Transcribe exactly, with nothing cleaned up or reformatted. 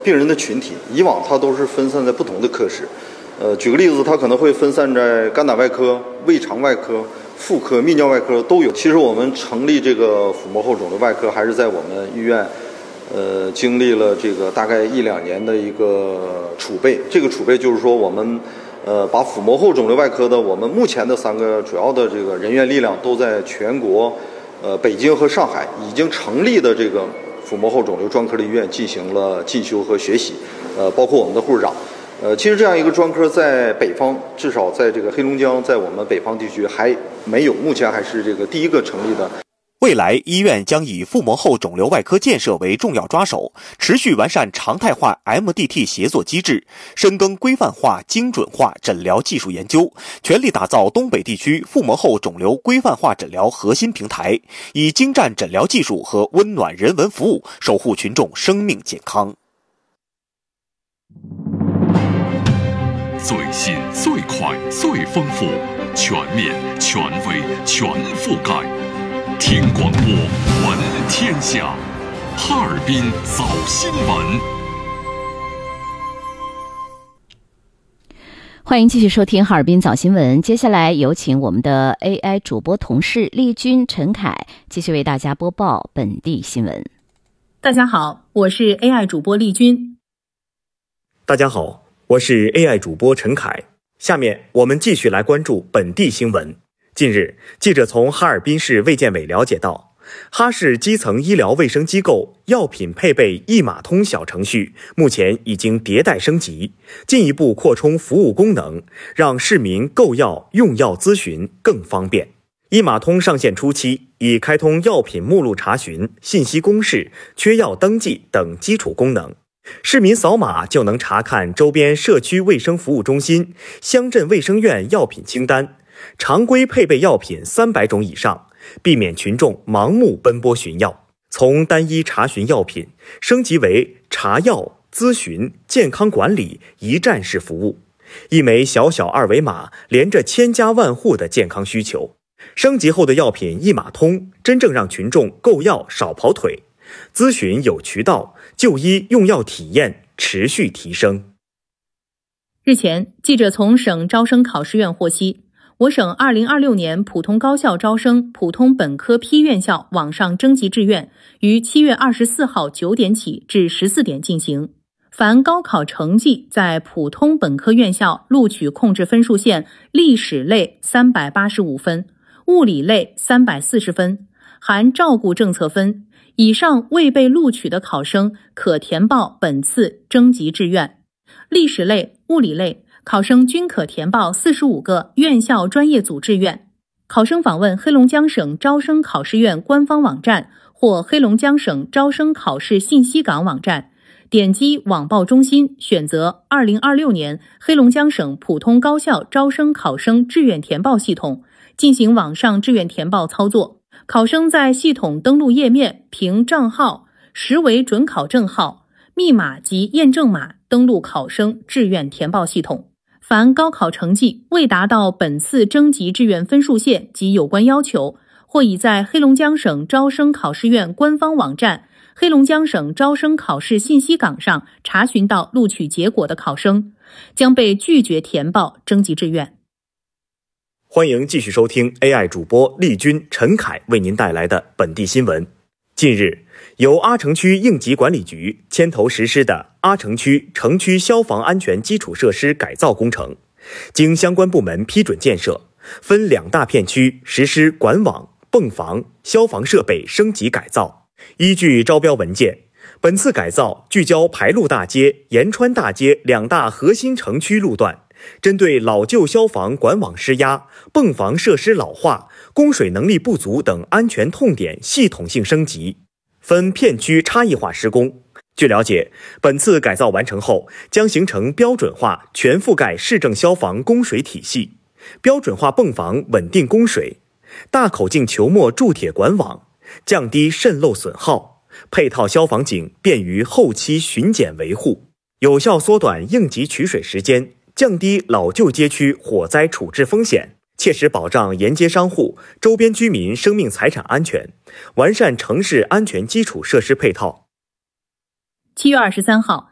病人的群体，以往它都是分散在不同的科室。呃，举个例子，它可能会分散在肝胆外科、胃肠外科、妇科、泌尿外科都有。其实我们成立这个腹膜后肿瘤外科，还是在我们医院，呃，经历了这个大概一两年的一个储备。这个储备就是说，我们呃把腹膜后肿瘤外科的我们目前的三个主要的这个人员力量都在全国，呃，北京和上海已经成立的这个腹膜后肿瘤专科的医院进行了进修和学习，呃，包括我们的护士长。呃，其实这样一个专科在北方，至少在这个黑龙江，在我们北方地区还没有，目前还是这个第一个成立的。 未来医院将以腹膜后肿瘤外科建设为重要抓手，持续完善常态化 M D T 协作机制，深耕规范化、精准化诊疗技术研究，全力打造东北地区腹膜后肿瘤规范化诊疗核心平台，以精湛诊疗技术和温暖人文服务守护群众生命健康。 最新、最快、最丰富，全面、权威、全覆盖。听广播，闻天下。哈尔滨早新闻。 欢迎继续收听哈尔滨早新闻。接下来有请我们的 A I 主播同事丽君、陈凯继续为大家播报本地新闻。 大家好，我是 A I 主播丽君。 大家好，我是 A I 主播陈凯。下面我们继续来关注本地新闻。近日，记者从哈尔滨市卫健委了解到，哈市基层医疗卫生机构药品配备一码通小程序目前已经迭代升级，进一步扩充服务功能，让市民购药、用药咨询更方便。一码通上线初期，已开通药品目录查询、信息公示、缺药登记等基础功能。市民扫码就能查看周边社区卫生服务中心、乡镇卫生院药品清单，常规配备药品三百种以上，避免群众盲目奔波寻药。从单一查询药品升级为查药、咨询、健康管理一站式服务，一枚小小二维码连着千家万户的健康需求。升级后的药品一码通，真正让群众购药少跑腿，咨询有渠道，就医用药体验持续提升。 日前，记者从省招生考试院获悉，我省二零二六年普通高校招生普通本科批院校网上征集志愿于七月二十四号九点起至十四点进行。凡高考成绩在普通本科院校录取控制分数线历史类三百八十五分，物理类三百四十分，含照顾政策分，以上未被录取的考生可填报本次征集志愿。历史类、物理类考生均可填报四十五个院校专业组志愿。考生访问黑龙江省招生考试院官方网站或黑龙江省招生考试信息港网站，点击网报中心，选择二零二六年黑龙江省普通高校招生考生志愿填报系统，进行网上志愿填报操作。考生在系统登录页面凭账号、实为准考证号、密码及验证码登录考生志愿填报系统。凡高考成绩未达到本次征集志愿分数线及有关要求，或已在黑龙江省招生考试院官方网站、黑龙江省招生考试信息港上查询到录取结果的考生，将被拒绝填报征集志愿。 欢迎继续收听 A I 主播丽君、陈凯为您带来的本地新闻。近日，由阿城区应急管理局牵头实施的阿城区城区消防安全基础设施改造工程，经相关部门批准建设，分两大片区实施管网、泵房、消防设备升级改造。依据招标文件，本次改造聚焦排路大街、延川大街两大核心城区路段，针对老旧消防管网失压、泵房设施老化、供水能力不足等安全痛点系统性升级，分片区差异化施工。据了解，本次改造完成后，将形成标准化全覆盖市政消防供水体系，标准化泵房稳定供水，大口径球膜铸铁管网，降低渗漏损耗，配套消防井便于后期巡检维护，有效缩短应急取水时间，降低老旧街区火灾处置风险，切实保障沿街商户、周边居民生命财产安全，完善城市安全基础设施配套。 七月二十三号，